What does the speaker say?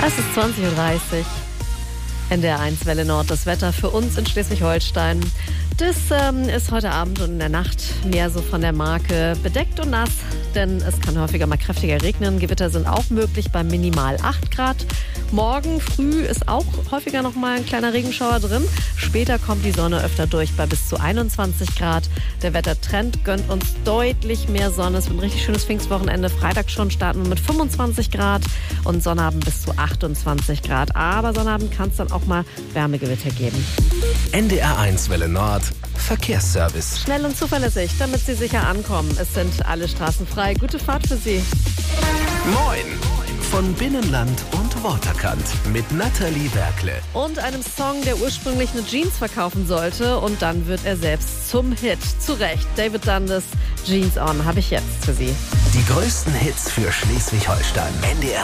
Es ist 20:30 Uhr. NDR 1 Welle Nord, das Wetter für uns in Schleswig-Holstein. Das ist heute Abend und in der Nacht mehr so von der Marke bedeckt und nass, denn es kann häufiger mal kräftiger regnen. Gewitter sind auch möglich bei minimal 8 Grad. Morgen früh ist auch häufiger noch mal ein kleiner Regenschauer drin. Später kommt die Sonne öfter durch bei bis zu 21 Grad. Der Wettertrend gönnt uns deutlich mehr Sonne. Es wird ein richtig schönes Pfingstwochenende. Freitag schon starten wir mit 25 Grad und Sonnabend bis zu 28 Grad. Aber Sonnabend kann es dann auch mal Wärmegewitter geben. NDR 1 Welle Nord, Verkehrsservice. Schnell und zuverlässig, damit Sie sicher ankommen. Es sind alle Straßen frei. Gute Fahrt für Sie. Moin! Von Binnenland und Waterkant mit Nathalie Werkle. Und einem Song, der ursprünglich eine Jeans verkaufen sollte. Und dann wird er selbst zum Hit. Zu Recht. David Dundas, Jeans On, habe ich jetzt für Sie. Die größten Hits für Schleswig-Holstein. NDR